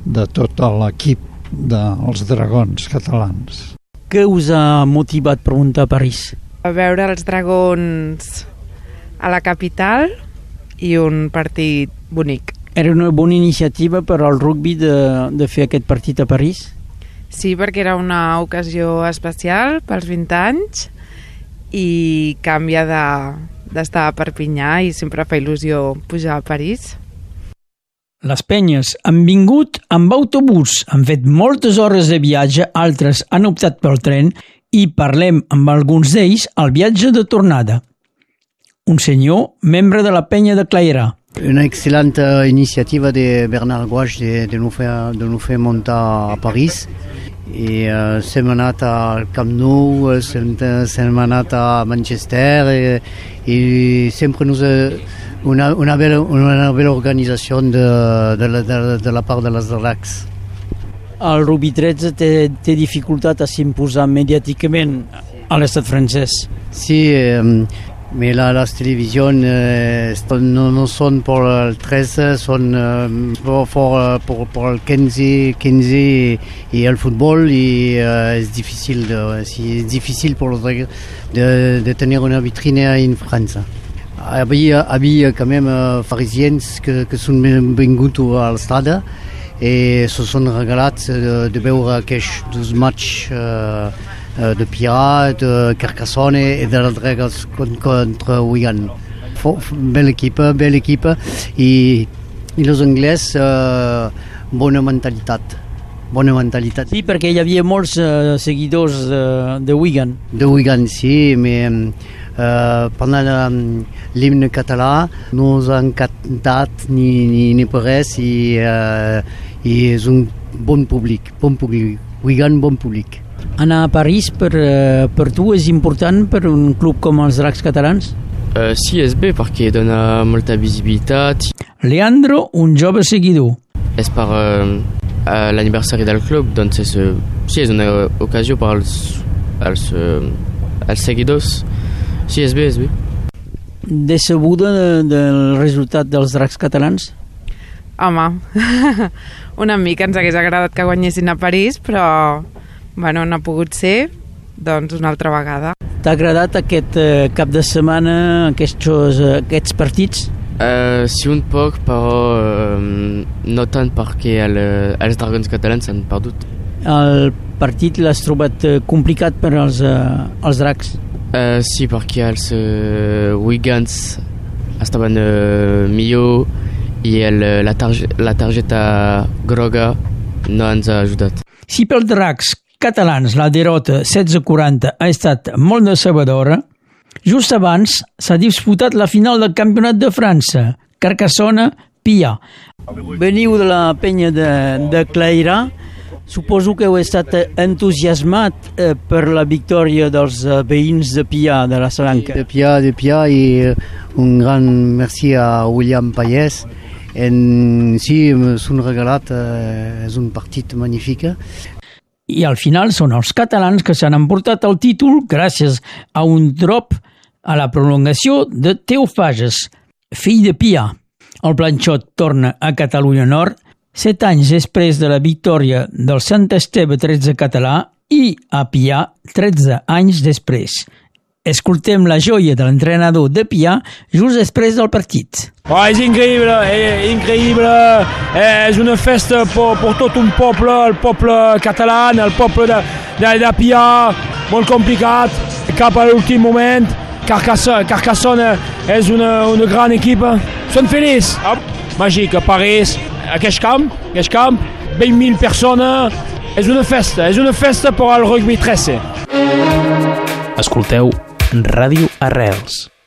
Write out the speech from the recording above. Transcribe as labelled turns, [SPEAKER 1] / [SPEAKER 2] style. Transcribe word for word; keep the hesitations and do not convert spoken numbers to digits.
[SPEAKER 1] de tot l'equip dels dragons catalans.
[SPEAKER 2] Què us ha motivat per muntar a París?
[SPEAKER 3] A veure els dragons a la capital i un partit bonic.
[SPEAKER 2] Era una bona iniciativa per al rugby de, de fer aquest partit a París?
[SPEAKER 3] Sí, perquè era una ocasió especial pels vint anys i canvia de, d'estar a Perpinyà i sempre fa il·lusió pujar a París.
[SPEAKER 2] Les penyes han vingut amb autobús, han fet moltes hores de viatge, altres han optat pel tren i parlem amb alguns d'ells al viatge de tornada. Un senyor, membre de la penya de Clairà.
[SPEAKER 4] Una excel·lente iniciativa de Bernard Gouache de, de, nous faire, de nous faire montar a París. I uh, sem anat al Camp Nou, sem, sem anat a Manchester i, i sempre nos ha, una, una, bella, una bella organització de, de, la, de, de la part de les Dracs.
[SPEAKER 2] El rugby tretze té, té dificultat a s'imposar mediàticament a l'estat francès.
[SPEAKER 4] Sí, um, mais la, las televisions eh, no, no són per el tretze, són eh, per, per, per el quinze, quinze i, i el futbol i eh, és difícil, de, és difícil per de, de tenir una vitrina en França. Havia, havia quand même eh, parisiens que, que són vinguts a l'estadi i se són regalats de, de veure aquests dos matchs eh, de Pià, de Carcassonne i de les Dracs contra Wigan. Bella equipa, bella equipa i, i els anglès eh, bona mentalitat. Bona mentalitat.
[SPEAKER 2] Sí, perquè hi havia molts eh, seguidors de, de Wigan.
[SPEAKER 4] De Wigan, sí, mais eh, pendant l'himne català no ens ha encantat ni, ni, ni per res i, eh, i és un bon públic, bon públic. Wigan, bon públic.
[SPEAKER 2] Anar a París per, per tu és important per un club com els Dracs catalans?
[SPEAKER 5] Uh, sí, és bé perquè dona molta visibilitat.
[SPEAKER 2] Leandro, un jove seguidor.
[SPEAKER 5] És per uh, l'aniversari del club, doncs és, uh, sí, és una ocasió per als, als, uh, als seguidors. Sí, és bé, és bé.
[SPEAKER 2] Decebuda de, del resultat dels Dracs catalans?
[SPEAKER 3] Home, una mica ens hagués agradat que guanyessin a París, però bueno, no ha pogut ser, doncs una altra vegada.
[SPEAKER 2] T'ha agradat aquest eh, cap de setmana, aquests, aquests partits?
[SPEAKER 5] Uh, sí, un poc, però uh, no tant perquè el, els dragons catalans s'han perdut.
[SPEAKER 2] El partit l'has trobat eh, complicat per als, eh, als Dracs?
[SPEAKER 5] Uh, sí, perquè els uh, Wigans estaven uh, millor i el, la, targe, la targeta groga no ens ha ajudat.
[SPEAKER 2] Si pels Dracs catalans la derrota setze a quaranta ha estat molt decebedora, just abans s'ha disputat la final del Campionat de França, Carcassonne-Pià. Veniu de la penya de, de Clairà, suposo que heu estat entusiasmat eh, per la victòria dels eh, veïns de Pià, de la Salanca.
[SPEAKER 4] De Pià, de Pià i un gran merci a William Payès. En, sí, s'han regalat, eh, és un partit magnífic.
[SPEAKER 2] I al final són els catalans que s'han emportat el títol gràcies a un drop a la prolongació de Teo Fages, fill de Pià. El Planxot torna a Catalunya Nord set anys després de la victòria del Sant Esteve tretze català i a Pià tretze anys després. Escoltem la joia de l'entrenador de Pià just després del partit.
[SPEAKER 6] Oh, és increïble, és increïble, és una festa per, per tot un poble, el poble català, el poble de, de, de Pià, molt complicat, cap a l'últim moment, Carcassonne, Carcassonne és una, una gran equipa, són feliç, oh, màgic, a París, aquest camp, aquest camp, vint mil persones, és una festa, és una festa per al rugby tretze.
[SPEAKER 7] Escolteu Ràdio Arrels.